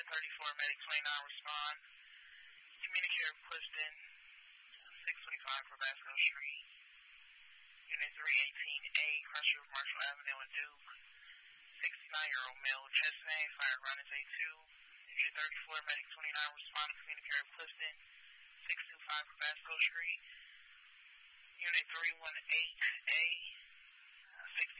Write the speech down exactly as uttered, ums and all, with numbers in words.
thirty-four, medic twenty-nine, respond. Communicator Clifton, six twenty-five for Vasco Street. Unit three eighteen A, Crusher, Marshall Avenue and Duke. sixty-nine-year-old male with chest pain, fired round is A two. Unit thirty-four, medic twenty-nine, respond. Communicator Clifton, six two five for Vasco Street. Unit three one eight A.